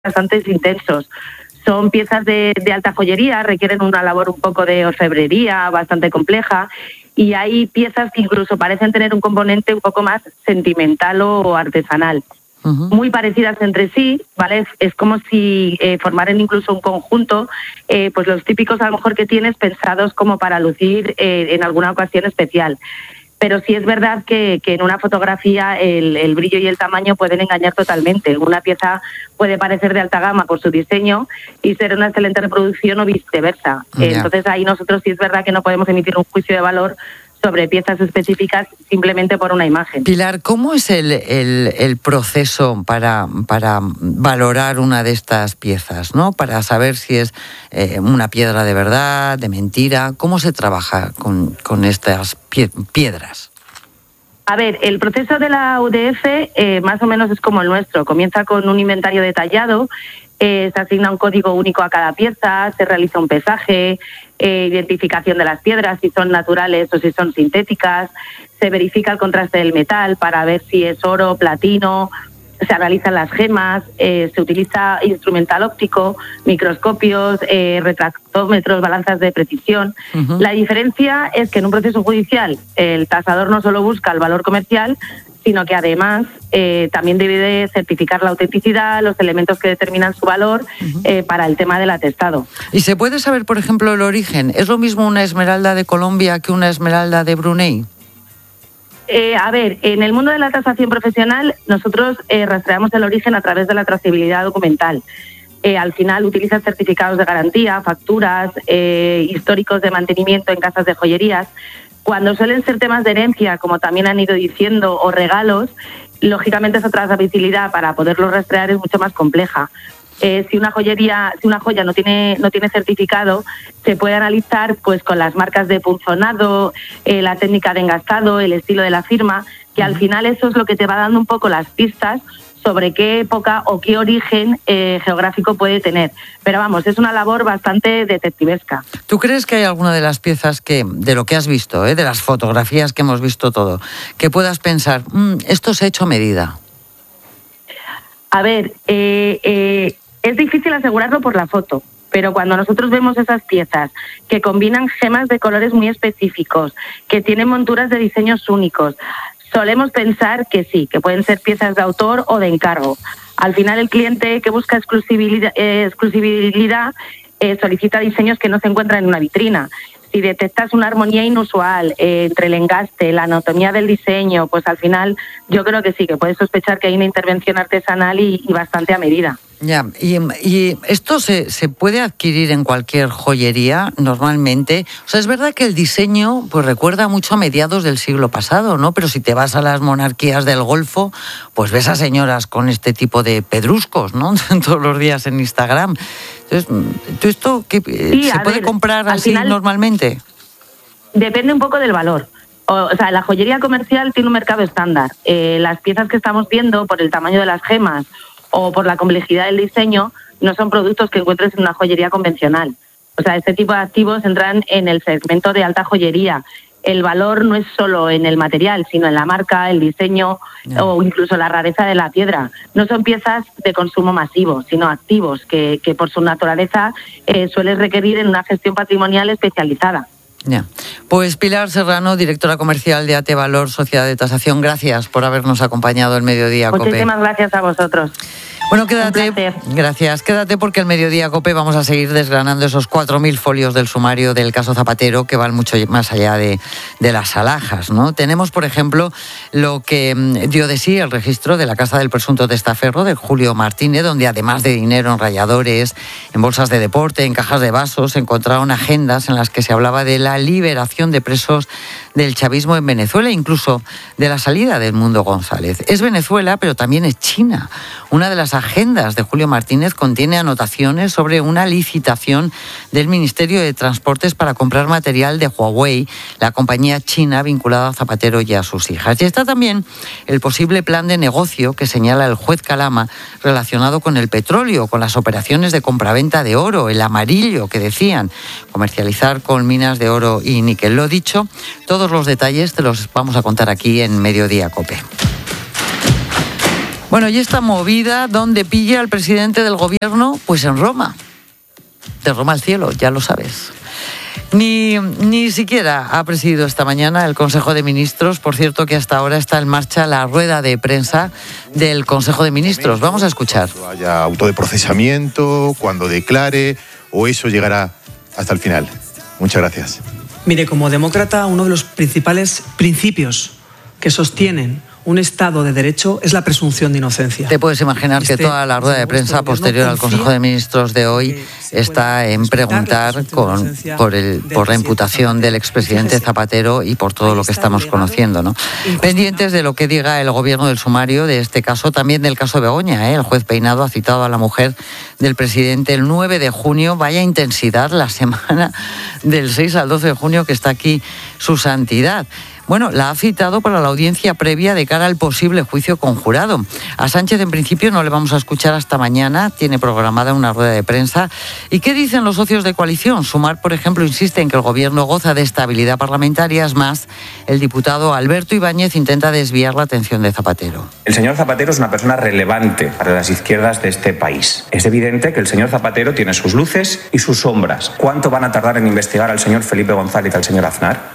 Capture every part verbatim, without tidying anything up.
bastante intensos. Son piezas de, de alta joyería, requieren una labor un poco de orfebrería bastante compleja, y hay piezas que incluso parecen tener un componente un poco más sentimental o artesanal. Uh-huh. Muy parecidas entre sí, ¿vale? Es, es como si eh, formaran incluso un conjunto, eh, pues los típicos a lo mejor que tienes pensados como para lucir eh, en alguna ocasión especial. Pero sí es verdad que, que en una fotografía el, el brillo y el tamaño pueden engañar totalmente. Una pieza puede parecer de alta gama por su diseño y ser una excelente reproducción o viceversa. Yeah. Entonces ahí nosotros sí es verdad que no podemos emitir un juicio de valor sobre piezas específicas simplemente por una imagen. Pilar, ¿cómo es el, el, el proceso para, para valorar una de estas piezas, ¿no? Para saber si es eh, una piedra de verdad, de mentira. ¿Cómo se trabaja con, con estas pie- piedras? A ver, el proceso de la U D F eh, más o menos es como el nuestro. Comienza con un inventario detallado, eh, se asigna un código único a cada pieza, se realiza un pesaje, eh, identificación de las piedras, si son naturales o si son sintéticas, se verifica el contraste del metal para ver si es oro, platino, se analizan las gemas, eh, se utiliza instrumental óptico, microscopios, eh, retractómetros, balanzas de precisión. Uh-huh. La diferencia es que en un proceso judicial el tasador no solo busca el valor comercial, sino que además eh, también debe de certificar la autenticidad, los elementos que determinan su valor uh-huh. eh, para el tema del atestado. ¿Y se puede saber, por ejemplo, el origen? ¿Es lo mismo una esmeralda de Colombia que una esmeralda de Brunei? Eh, a ver, en el mundo de la tasación profesional nosotros eh, rastreamos el origen a través de la trazabilidad documental. Eh, al final utilizas certificados de garantía, facturas, eh, históricos de mantenimiento en casas de joyerías. Cuando suelen ser temas de herencia, como también han ido diciendo, o regalos, lógicamente esa trazabilidad para poderlo rastrear es mucho más compleja. Eh, si una joyería, si una joya no tiene no tiene certificado, se puede analizar pues con las marcas de punzonado, eh, la técnica de engastado, el estilo de la firma, que al final eso es lo que te va dando un poco las pistas sobre qué época o qué origen eh, geográfico puede tener. Pero vamos, es una labor bastante detectivesca. ¿Tú crees que hay alguna de las piezas que, de lo que has visto, eh, de las fotografías que hemos visto todo, que puedas pensar, mmm, esto se ha hecho a medida? A ver, eh, eh, es difícil asegurarlo por la foto, pero cuando nosotros vemos esas piezas que combinan gemas de colores muy específicos, que tienen monturas de diseños únicos, solemos pensar que sí, que pueden ser piezas de autor o de encargo. Al final el cliente que busca exclusividad, eh, exclusividad eh, solicita diseños que no se encuentran en una vitrina. Si detectas una armonía inusual eh, entre el engaste, la anatomía del diseño, pues al final yo creo que sí, que puedes sospechar que hay una intervención artesanal y, y bastante a medida. Ya, y, y esto se, se puede adquirir en cualquier joyería normalmente. O sea, es verdad que el diseño pues recuerda mucho a mediados del siglo pasado, ¿no? Pero si te vas a las monarquías del Golfo, pues ves a señoras con este tipo de pedruscos, ¿no? Todos los días en Instagram. Entonces, ¿tú esto qué, sí, se puede ver, comprar así final, normalmente? Depende un poco del valor. O, o sea, la joyería comercial tiene un mercado estándar. Eh, las piezas que estamos viendo, por el tamaño de las gemas o por la complejidad del diseño, no son productos que encuentres en una joyería convencional. O sea, este tipo de activos entran en el segmento de alta joyería. El valor no es solo en el material, sino en la marca, el diseño yeah. o incluso la rareza de la piedra. No son piezas de consumo masivo, sino activos que, que por su naturaleza eh, suelen requerir en una gestión patrimonial especializada. Ya. Pues Pilar Serrano, directora comercial de AT Valor, Sociedad de Tasación, gracias por habernos acompañado el Mediodía Cope. Muchísimas gracias a vosotros. Bueno, quédate, gracias, quédate porque el Mediodía Cope vamos a seguir desgranando esos cuatro mil folios del sumario del caso Zapatero que van mucho más allá de, de las alhajas, ¿no? Tenemos, por ejemplo, lo que dio de sí el registro de la casa del presunto testaferro de Julio Martínez, donde además de dinero en ralladores, en bolsas de deporte, en cajas de vasos, se encontraron agendas en las que se hablaba de la liberación de presos del chavismo en Venezuela, incluso de la salida de Edmundo González. Es Venezuela, pero también es China. Una de las agendas de Julio Martínez contiene anotaciones sobre una licitación del Ministerio de Transportes para comprar material de Huawei, la compañía china vinculada a Zapatero y a sus hijas. Y está también el posible plan de negocio que señala el juez Calama relacionado con el petróleo, con las operaciones de compraventa de oro, el amarillo que decían, comercializar con minas de oro y níquel. Lo dicho, todos los detalles te los vamos a contar aquí en Mediodía Cope. Bueno, y esta movida, ¿dónde pilla al presidente del gobierno? Pues en Roma. De Roma al cielo, ya lo sabes. Ni, ni siquiera ha presidido esta mañana el Consejo de Ministros. Por cierto, que hasta ahora está en marcha la rueda de prensa del Consejo de Ministros. Vamos a escuchar. Haya auto de procesamiento, cuando declare, o eso llegará hasta el final. Muchas gracias. Mire, como demócrata, uno de los principales principios que sostienen un Estado de Derecho es la presunción de inocencia. Te puedes imaginar que este, toda la rueda de prensa posterior al Consejo de Ministros de hoy está en preguntar con, por, el, por la imputación del expresidente Zapatero y por todo lo que estamos conociendo, ¿no? Pendientes de lo que diga el gobierno del sumario de este caso, también del caso de Begoña, ¿eh? El juez Peinado ha citado a la mujer del presidente el nueve de junio. Vaya intensidad la semana del seis al doce de junio que está aquí su santidad. Bueno, la ha citado para la audiencia previa de cara al posible juicio conjurado. A Sánchez, en principio, no le vamos a escuchar hasta mañana. Tiene programada una rueda de prensa. ¿Y qué dicen los socios de coalición? Sumar, por ejemplo, insiste en que el gobierno goza de estabilidad parlamentaria. Es más, el diputado Alberto Ibáñez intenta desviar la atención de Zapatero. El señor Zapatero es una persona relevante para las izquierdas de este país. Es evidente que el señor Zapatero tiene sus luces y sus sombras. ¿Cuánto van a tardar en investigar al señor Felipe González y al señor Aznar?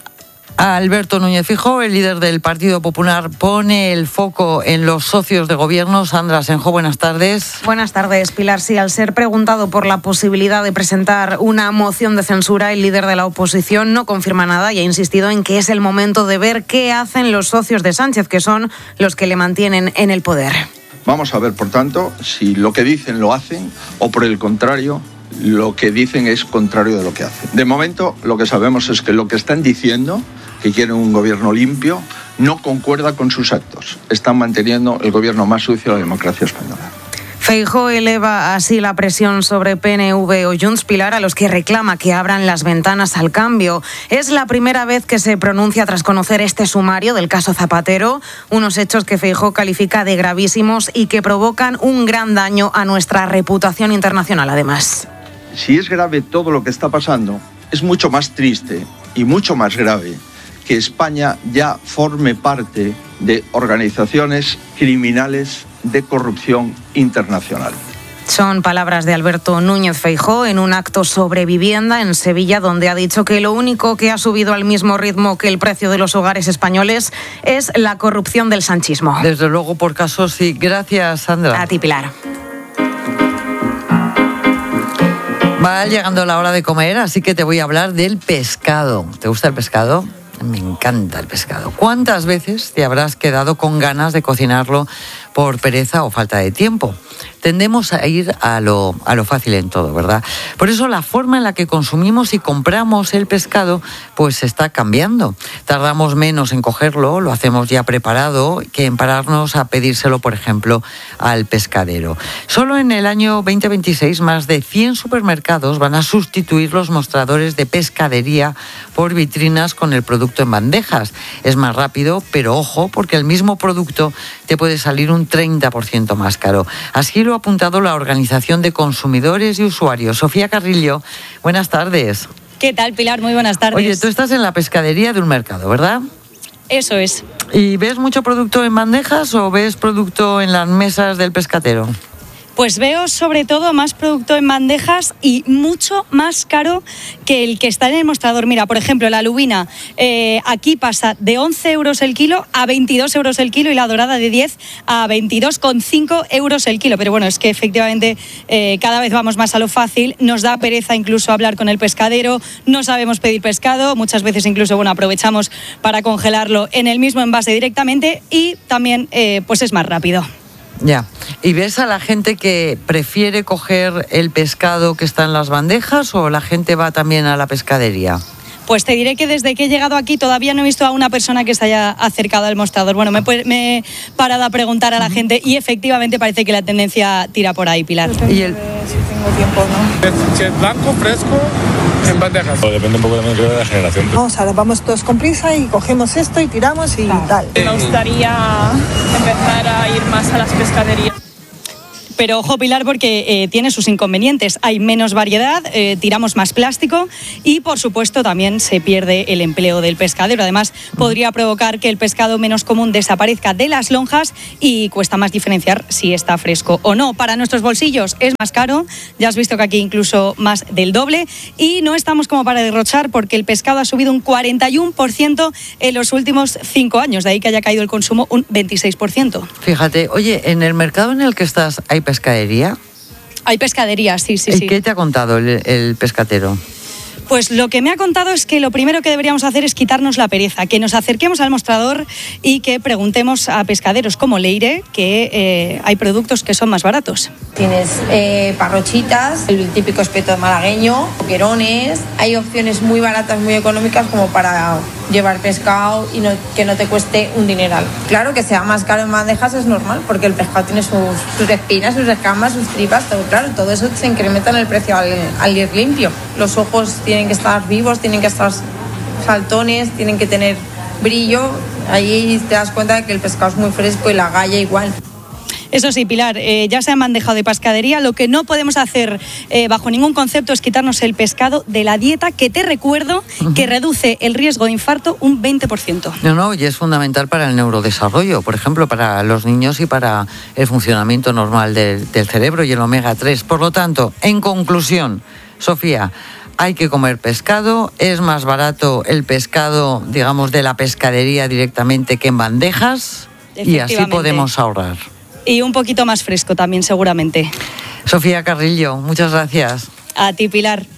Alberto Núñez Feijóo, el líder del Partido Popular, pone el foco en los socios de gobierno. Sandra Asenjo, buenas tardes. Buenas tardes, Pilar. Sí, al ser preguntado por la posibilidad de presentar una moción de censura, el líder de la oposición no confirma nada y ha insistido en que es el momento de ver qué hacen los socios de Sánchez, que son los que le mantienen en el poder. Vamos a ver, por tanto, si lo que dicen lo hacen o, por el contrario, lo que dicen es contrario de lo que hacen. De momento, lo que sabemos es que lo que están diciendo, que quieren un gobierno limpio, no concuerda con sus actos. Están manteniendo el gobierno más sucio de la democracia española. Feijóo eleva así la presión sobre P N V o Junts, Pilar, a los que reclama que abran las ventanas al cambio. Es la primera vez que se pronuncia tras conocer este sumario del caso Zapatero, unos hechos que Feijóo califica de gravísimos y que provocan un gran daño a nuestra reputación internacional, además. Si es grave todo lo que está pasando, es mucho más triste y mucho más grave que España ya forme parte de organizaciones criminales de corrupción internacional. Son palabras de Alberto Núñez Feijóo en un acto sobre vivienda en Sevilla, donde ha dicho que lo único que ha subido al mismo ritmo que el precio de los hogares españoles es la corrupción del sanchismo. Desde luego, por casos sí. Gracias, Sandra. A ti, Pilar. Va llegando la hora de comer, así que te voy a hablar del pescado. ¿Te gusta el pescado? Me encanta el pescado. ¿Cuántas veces te habrás quedado con ganas de cocinarlo por pereza o falta de tiempo? Tendemos a ir a lo, a lo fácil en todo, ¿verdad? Por eso la forma en la que consumimos y compramos el pescado pues está cambiando. Tardamos menos en cogerlo, lo hacemos ya preparado, que en pararnos a pedírselo, por ejemplo, al pescadero. Solo en el año veinte veintiséis más de cien supermercados van a sustituir los mostradores de pescadería por vitrinas con el producto en bandejas. Es más rápido, pero ojo, porque el mismo producto te puede salir un treinta por ciento más caro. Así lo ha apuntado la Organización de Consumidores y Usuarios. Sofía Carrillo, buenas tardes. ¿Qué tal, Pilar? Muy buenas tardes. Oye, tú estás en la pescadería de un mercado, ¿verdad? Eso es. ¿Y ves mucho producto en bandejas o ves producto en las mesas del pescatero? Pues veo sobre todo más producto en bandejas y mucho más caro que el que está en el mostrador. Mira, por ejemplo, la lubina eh, aquí pasa de once euros el kilo a veintidós euros el kilo y la dorada de diez a veintidós coma cinco euros el kilo. Pero bueno, es que efectivamente eh, cada vez vamos más a lo fácil. Nos da pereza incluso hablar con el pescadero, no sabemos pedir pescado. Muchas veces incluso bueno, aprovechamos para congelarlo en el mismo envase directamente y también eh, pues es más rápido. Ya. ¿Y ves a la gente que prefiere coger el pescado que está en las bandejas o la gente va también a la pescadería? Pues te diré que desde que he llegado aquí todavía no he visto a una persona que se haya acercado al mostrador. Bueno, me, me he parado a preguntar a la gente y efectivamente parece que la tendencia tira por ahí, Pilar. ¿Y el... Si tengo tiempo, ¿no? Si es blanco, fresco, en bandejas. O depende un poco también creo de la generación. Vamos, ahora vamos todos con prisa y cogemos esto y tiramos y claro. Tal. Me gustaría empezar a ir más a las pescaderías. Pero ojo, Pilar, porque eh, tiene sus inconvenientes. Hay menos variedad, eh, tiramos más plástico y, por supuesto, también se pierde el empleo del pescadero. Además, podría provocar que el pescado menos común desaparezca de las lonjas y cuesta más diferenciar si está fresco o no. Para nuestros bolsillos es más caro, ya has visto que aquí incluso más del doble, y no estamos como para derrochar porque el pescado ha subido un cuarenta y uno por ciento en los últimos cinco años, de ahí que haya caído el consumo un veintiséis por ciento. Fíjate, oye, ¿en el mercado en el que estás hay pescadería? Hay pescadería, sí, sí, ¿Y sí. qué te ha contado el, el pescatero? Pues lo que me ha contado es que lo primero que deberíamos hacer es quitarnos la pereza, que nos acerquemos al mostrador y que preguntemos a pescaderos como Leire que eh, hay productos que son más baratos. Tienes eh, parrochitas, el típico espeto malagueño, querones, hay opciones muy baratas, muy económicas como para llevar pescado y no, que no te cueste un dineral. Claro que sea más caro en bandejas es normal porque el pescado tiene sus, sus espinas, sus escamas, sus tripas, todo claro, todo eso se incrementa en el precio al, al ir limpio. Los ojos tienen que estar vivos, tienen que estar saltones, tienen que tener brillo. Ahí te das cuenta de que el pescado es muy fresco y la galla igual. Eso sí, Pilar, eh, ya se han bandejado de pescadería. Lo que no podemos hacer eh, bajo ningún concepto es quitarnos el pescado de la dieta, que te recuerdo uh-huh. que reduce el riesgo de infarto un veinte por ciento. No, no, y es fundamental para el neurodesarrollo, por ejemplo, para los niños y para el funcionamiento normal del, del cerebro y el omega tres. Por lo tanto, en conclusión, Sofía, hay que comer pescado, es más barato el pescado, digamos, de la pescadería directamente que en bandejas y así podemos ahorrar. Y un poquito más fresco también, seguramente. Sofía Carrillo, muchas gracias. A ti, Pilar.